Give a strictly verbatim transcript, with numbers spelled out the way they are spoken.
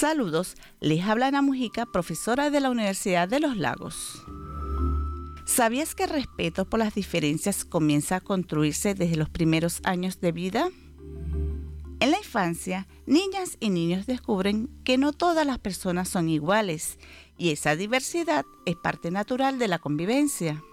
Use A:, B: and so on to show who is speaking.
A: Saludos, les habla Ana Mujica, profesora de la Universidad de los Lagos. ¿Sabías que el respeto por las diferencias comienza a construirse desde los primeros años de vida? En la infancia, niñas y niños descubren que no todas las personas son iguales y esa diversidad es parte natural de la convivencia.